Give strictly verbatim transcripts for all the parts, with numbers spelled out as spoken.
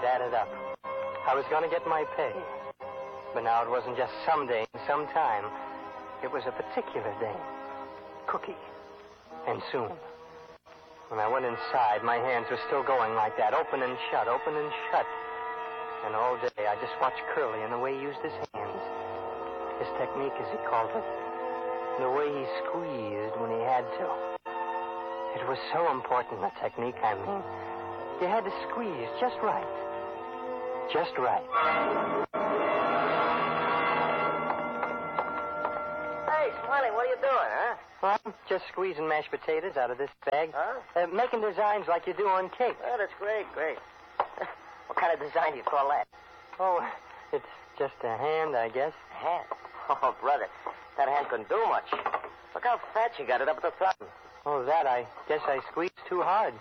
it added up. I was going to get my pay. But now it wasn't just some day, some time. It was a particular day. Cookie. And soon. When I went inside, my hands were still going like that, open and shut, open and shut. And all day I just watched Curly and the way he used his hands. His technique, as he called it. The way he squeezed when he had to. It was so important, the technique, I mean. You had to squeeze just right. Just right. Hey, Smiley, what are you doing, huh? Well, I'm just squeezing mashed potatoes out of this bag. Huh? Uh, making designs like you do on cake. Oh, that's great, great. What kind of design do you call that? Oh, it's just a hand, I guess. A hand? Oh, brother, that hand couldn't do much. Look how fat you got it up at the top. Oh, that, I guess I squeezed too hard.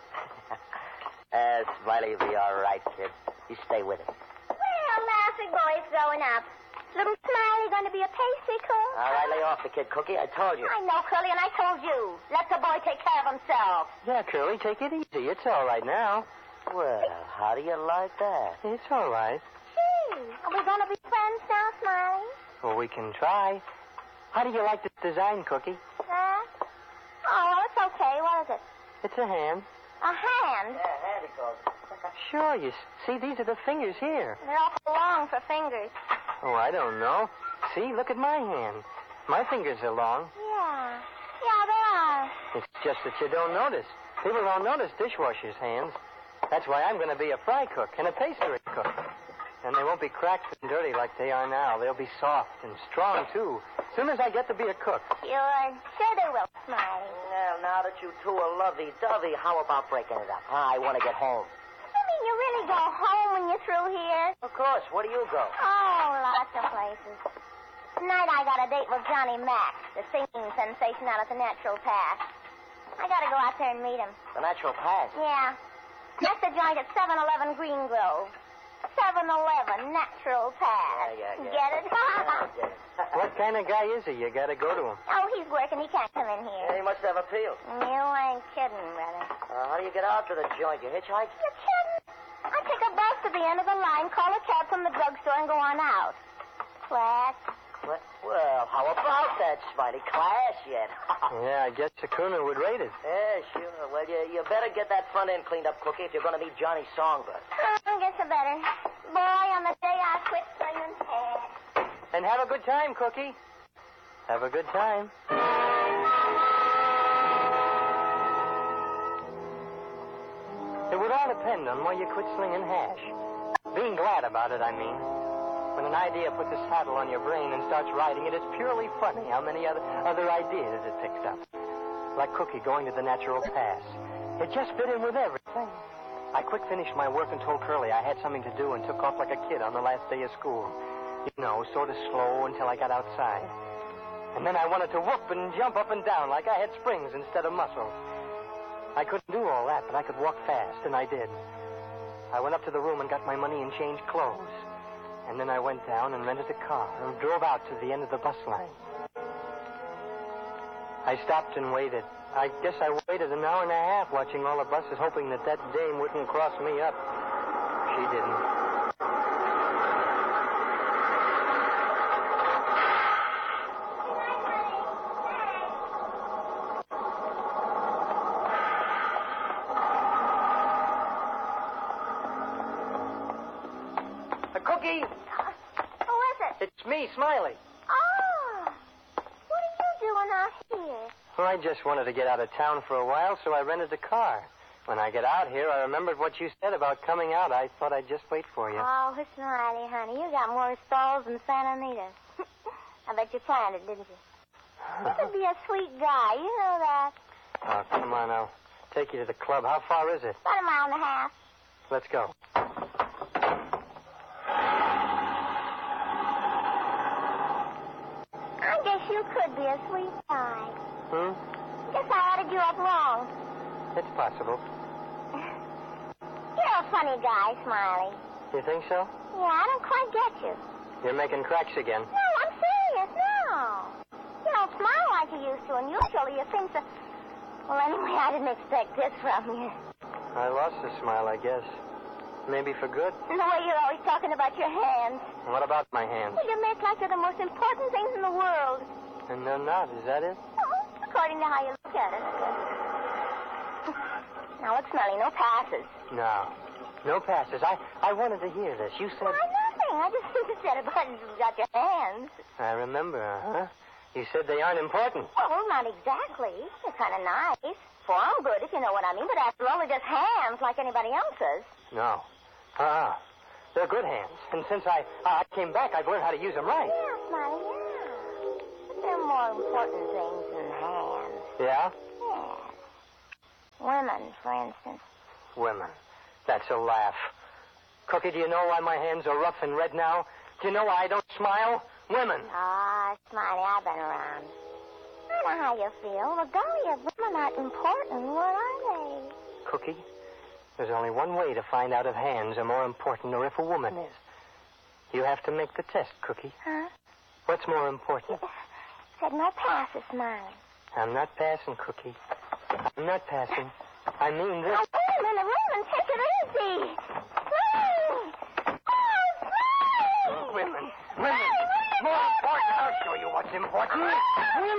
uh, Smiley, you'll be all right, kid. You stay with it. Well, Lassie boy's growing up. Little Smiley going to be a pastry cook? All right, lay off the kid, Cookie. I told you. I know, Curly, and I told you. Let the boy take care of himself. Yeah, Curly, take it easy. It's all right now. Well, how do you like that? It's all right. Gee, are we going to be friends now, Smiley? Well, we can try. How do you like this design, Cookie? That? Oh, well, it's okay. What is it? It's a hand. A hand? Yeah, hand, he calls it. Sure, you see, these are the fingers here. They're awful long for fingers. Oh, I don't know. See, look at my hand. My fingers are long. Yeah. Yeah, they are. It's just that you don't notice. People don't notice dishwashers' hands. That's why I'm going to be a fry cook and a pastry cook. And they won't be cracked and dirty like they are now. They'll be soft and strong, too. As soon as I get to be a cook. Sure. Sure they will, Smiley. Well, now that you two are lovey-dovey, how about breaking it up? Huh? I want to get home. You mean you really go home when you're through here? Of course. Where do you go? Oh, lots of places. Tonight I got a date with Johnny Mack, the singing sensation out at the Natural Pass. I got to go out there and meet him. The Natural Pass? Yeah. That's the joint at seven eleven Green Grove. seven eleven Natural Pass. Yeah, yeah, yeah. Get it? I get it. What kind of guy is he? You got to go to him. Oh, he's working. He can't come in Yeah, here. he must have appeal. You ain't kidding, brother. Uh, how do you get out to the joint? You hitchhike? You're kidding? I take a bus to the end of the line, call a cab from the drugstore, and go on out. Class. What? Well, how about that, Smiley? Class yet? Yeah, I guess the crooner would rate it. Yeah, sure. Well, you, you better get that front end cleaned up, Cookie, if you're going to meet Johnny Songbird. I guess I better. Boy, on the day I quit slinging hair. And have a good time, Cookie. Have a good time. It would all depend on why you quit slinging hash. Being glad about it, I mean. When an idea puts a saddle on your brain and starts riding it, it's purely funny how many other, other ideas it picks up. Like Cookie going to the Natural Pass. It just fit in with everything. I quick finished my work and told Curly I had something to do and took off like a kid on the last day of school. You know, sort of slow until I got outside. And then I wanted to whoop and jump up and down like I had springs instead of muscles. I couldn't do all that, but I could walk fast, and I did. I went up to the room and got my money and changed clothes. And then I went down and rented a car and drove out to the end of the bus line. I stopped and waited. I guess I waited an hour and a half watching all the buses, hoping that that dame wouldn't cross me up. She didn't. Cookie! Who is it? It's me, Smiley. Oh. What are you doing out here? Well, I just wanted to get out of town for a while, so I rented a car. When I get out here, I remembered what you said about coming out. I thought I'd just wait for you. Oh, Smiley, honey, you got more stalls than Santa Anita. I bet you planned it, didn't you? You could be a sweet guy. You know that. Oh, come on, I'll take you to the club. How far is it? About a mile and a half. Let's go. I guess you could be a sweet guy. Hmm? Guess I added you up wrong. It's possible. You're a funny guy, Smiley. You think so? Yeah, I don't quite get you. You're making cracks again. No, I'm serious, no. You don't smile like you used to, and usually you think so. Well, anyway, I didn't expect this from you. I lost the smile, I guess. Maybe for good. The way you're always talking about your hands. What about my hands? Well, you make like they're the most important things in the world. And they're not, is that it? Oh, according to how you look at it. Now, look, Smelly, no passes. No. No passes. I, I wanted to hear this. You said... Why, nothing. I just said about, about your hands. I remember, huh? You said they aren't important. Well, not exactly. They're kind of nice. Form good, if you know what I mean. But after all, they're just hands like anybody else's. No. Uh-uh. They're good hands. And since I, I came back, I've learned how to use them right. Yeah, Smiley, yeah. But there are more important things than hands. Yeah? Yeah. Women, for instance. Women. That's a laugh. Cookie, do you know why my hands are rough and red now? Do you know why I don't smile? Women. Ah, Smiley, I've been around. I know how you feel. Well, golly, if women aren't important, what are they? Cookie, there's only one way to find out if hands are more important or if a woman is. You have to make the test, Cookie. Huh? What's more important? Said no passes, Smiley. I'm not passing, Cookie. I'm not passing. I mean this. Oh, wait a minute, wait a minute. Take it easy. Smiley! Oh, Smiley! Women. Women. More important. I'll show you what's important. Women.